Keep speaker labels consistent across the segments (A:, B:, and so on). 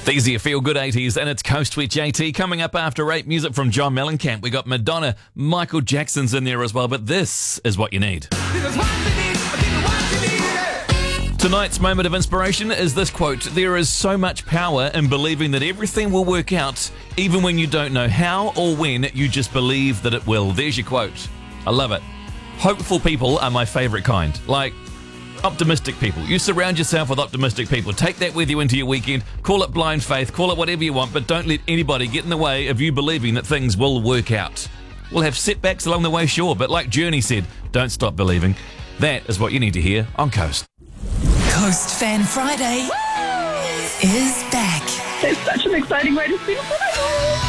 A: These are your feel-good 80s, and it's Coast with JT. Coming up after 8, music from John Mellencamp. We got Madonna, Michael Jackson's in there as well, but this is what you need. Tonight's moment of inspiration is this quote: "There is so much power in believing that everything will work out, even when you don't know how or when, you just believe that it will." There's your quote. I love it. Hopeful people are my favourite kind. Like, optimistic people. You surround yourself with optimistic people. Take that with you into your weekend. Call it blind faith, call it whatever you want, but don't let anybody get in the way of you believing that things will work out. We'll have setbacks along the way, sure, but like Journey said, don't stop believing. That is what you need to hear on Coast.
B: Coast Fan Friday is back.
C: It's such an exciting way to spend Friday.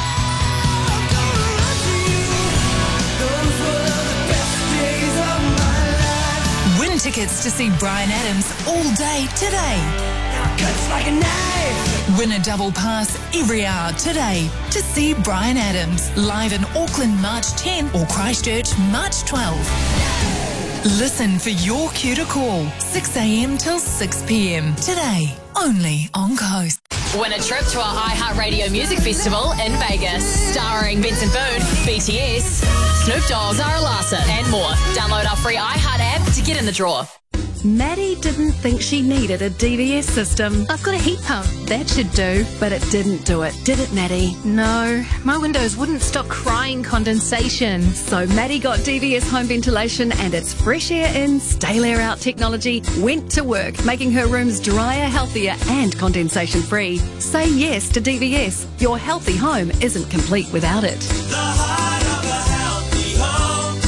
B: Win tickets to see Bryan Adams all day today. Cuts like a knife. Win a double pass every hour today to see Bryan Adams live in Auckland March 10 or Christchurch March 12. Listen for your cue to call 6 a.m. till 6 p.m. today, only on Coast.
D: Win a trip to our iHeartRadio Music Festival in Vegas, starring Benson Boone, BTS, Snoop Dogg, Zara Larsson, and more. Download our free iHeart app to get in the draw.
E: Maddie didn't think she needed a DVS system.
F: I've got a heat pump.
E: That should do, but it didn't do it, did it, Maddie?
F: No, my windows wouldn't stop crying condensation.
E: So Maddie got DVS home ventilation, and its fresh air in, stale air out technology went to work, making her rooms drier, healthier and condensation free. Say yes to DVS. Your healthy home isn't complete without it.
G: The heart of a healthy home,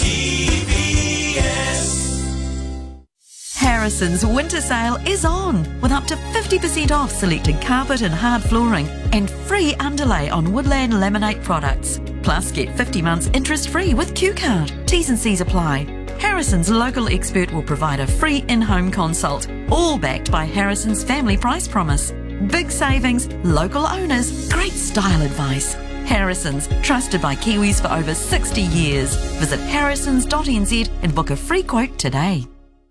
G: DVS.
H: Harrison's winter sale is on with up to 50% off selected carpet and hard flooring and free underlay on Woodland Laminate products. Plus, get 50 months interest-free with Q-Card. T's and C's apply. Harrison's local expert will provide a free in-home consult, all backed by Harrison's Family Price Promise. Big savings, local owners, great style advice. Harrison's, trusted by Kiwis for over 60 years. Visit harrisons.nz and book a free quote today.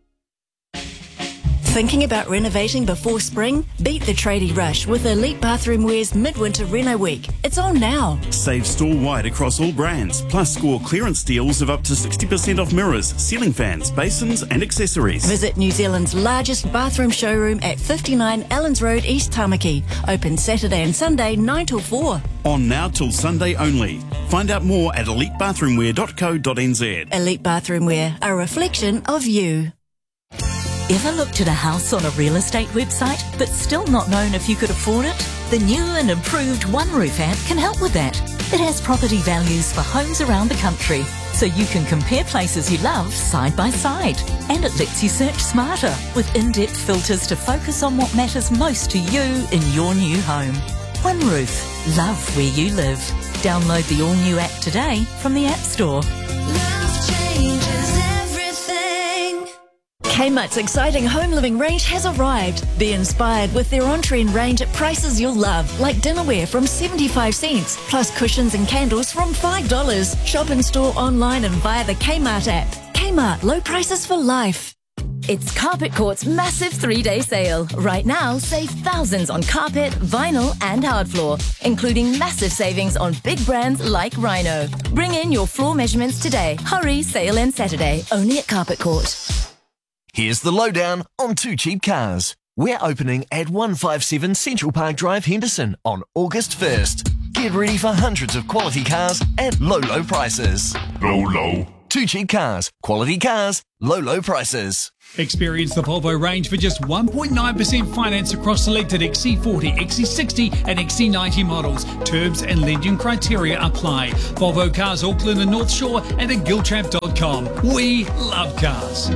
I: Thinking about renovating before spring? Beat the tradie rush with Elite Bathroom Wear's Midwinter Reno Week. It's on now.
J: Save store-wide across all brands, plus score clearance deals of up to 60% off mirrors, ceiling fans, basins and accessories.
I: Visit New Zealand's largest bathroom showroom at 59 Allens Road, East Tamaki. Open Saturday and Sunday 9 till 4.
J: On now till Sunday only. Find out more at elitebathroomwear.co.nz.
I: Elite Bathroom Wear, a reflection of you.
H: Ever looked at a house on a real estate website but still not known if you could afford it? The new and improved OneRoof app can help with that. It has property values for homes around the country, so you can compare places you love side by side. And it lets you search smarter with in-depth filters to focus on what matters most to you in your new home. OneRoof, love where you live. Download the all-new app today from the App Store.
G: Love changes everything.
I: Kmart's exciting home living range has arrived. Be inspired with their on-trend range at prices you'll love, like dinnerware from 75 cents, plus cushions and candles from $5. Shop in store, online and via the Kmart app. Kmart, low prices for life.
D: It's Carpet Court's massive 3-day sale. Right now, save thousands on carpet, vinyl and hard floor, including massive savings on big brands like Rhino. Bring in your floor measurements today. Hurry, sale ends Saturday, only at Carpet Court.
K: Here's the lowdown on Two Cheap Cars. We're opening at 157 Central Park Drive, Henderson on August 1st. Get ready for hundreds of quality cars at low prices.
L: Low.
K: Two Cheap Cars. Quality cars, low prices.
M: Experience the Volvo range for just 1.9% finance across selected XC40, XC60 and XC90 models. Terms and lending criteria apply. Volvo Cars Auckland and North Shore and at giltrap.com. We love cars.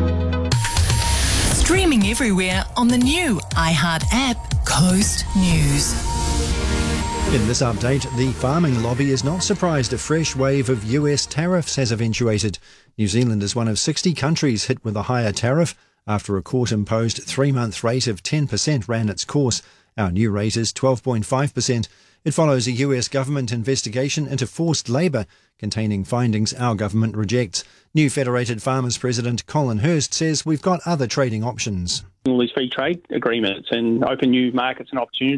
B: Streaming everywhere on the new iHeart app, Coast News.
N: In this update, the farming lobby is not surprised a fresh wave of US tariffs has eventuated. New Zealand is one of 60 countries hit with a higher tariff after a court-imposed 3-month rate of 10% ran its course. Our new rate is 12.5%. It follows a US government investigation into forced labour containing findings our government rejects. New Federated Farmers President Colin Hurst says we've got other trading options.
O: All these free trade agreements and open new markets and opportunities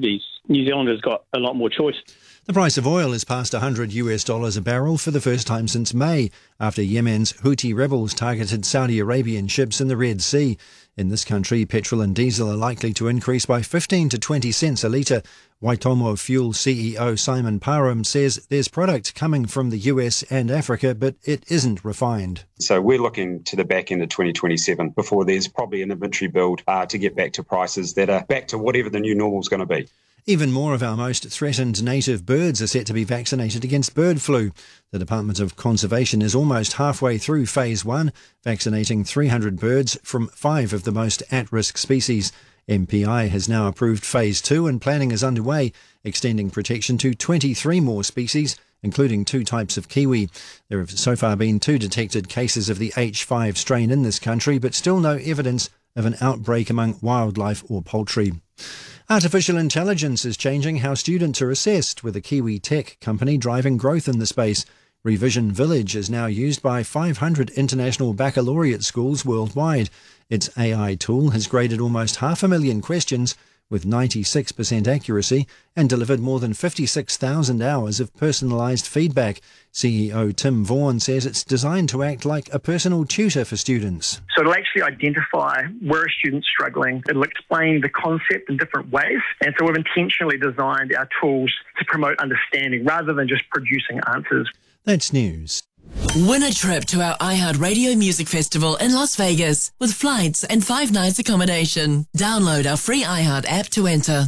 L: New Zealand has got a lot more choice.
N: The price of oil is past $100 a barrel for the first time since May, after Yemen's Houthi rebels targeted Saudi Arabian ships in the Red Sea. In this country, petrol and diesel are likely to increase by 15 to 20 cents a litre. Waitomo Fuel CEO Simon Parham says there's product coming from the US and Africa, but it isn't refined.
O: So we're looking to the back end of 2027 before there's probably an inventory build to get back to prices that are back to whatever the new normal is going to be.
N: Even more of our most threatened native birds are set to be vaccinated against bird flu. The Department of Conservation is almost halfway through Phase 1, vaccinating 300 birds from 5 of the most at-risk species. MPI has now approved Phase 2 and planning is underway, extending protection to 23 more species, including 2 types of kiwi. There have so far been 2 detected cases of the H5 strain in this country, but still no evidence of an outbreak among wildlife or poultry. Artificial intelligence is changing how students are assessed, with a Kiwi tech company driving growth in the space. Revision Village is now used by 500 international baccalaureate schools worldwide. Its AI tool has graded almost 500,000 questions with 96% accuracy and delivered more than 56,000 hours of personalised feedback. CEO Tim Vaughan says it's designed to act like a personal tutor for students.
P: So it'll actually identify where a student's struggling. It'll explain the concept in different ways. And so we've intentionally designed our tools to promote understanding rather than just producing answers.
N: That's news.
Q: Win a trip to our iHeartRadio Music Festival in Las Vegas with flights and 5 nights accommodation. Download our free iHeart app to enter.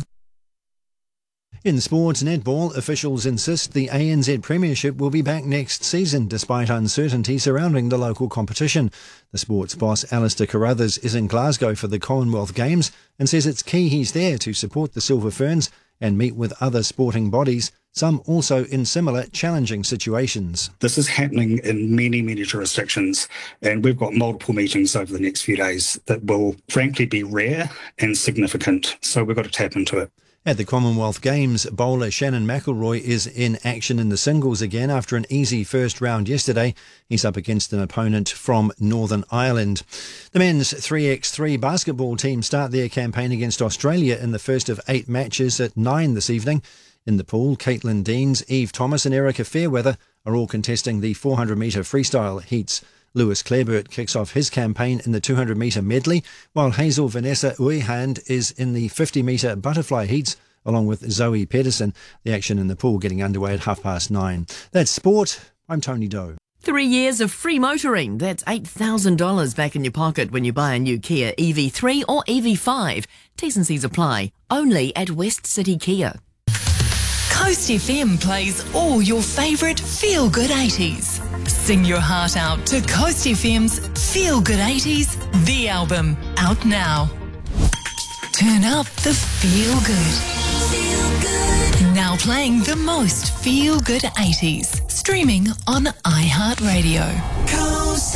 N: In sports netball, officials insist the ANZ Premiership will be back next season despite uncertainty surrounding the local competition. The sports boss Alistair Carruthers is in Glasgow for the Commonwealth Games and says it's key he's there to support the Silver Ferns and meet with other sporting bodies, some also in similar challenging situations.
R: This is happening in many, many jurisdictions, and we've got multiple meetings over the next few days that will frankly be rare and significant, so we've got to tap into it.
N: At the Commonwealth Games, bowler Shannon McElroy is in action in the singles again after an easy first round yesterday. He's up against an opponent from Northern Ireland. The men's 3x3 basketball team start their campaign against Australia in the first of 8 matches at 9 this evening. In the pool, Caitlin Deans, Eve Thomas and Erica Fairweather are all contesting the 400-metre freestyle heats. Lewis Clareburt kicks off his campaign in the 200-metre medley, while Hazel Vanessa Uehand is in the 50-metre butterfly heats, along with Zoe Pedersen. The action in the pool getting underway at 9:30. That's sport. I'm Tony Doe.
Q: 3 years of free motoring. That's $8,000 back in your pocket when you buy a new Kia EV3 or EV5. T's and C's apply. Only at West City Kia.
B: Coast FM plays all your favourite feel-good 80s. Sing your heart out to Coast FM's Feel Good 80s, the album, out now. Turn up the feel good. Now playing the most feel good 80s. Streaming on iHeartRadio.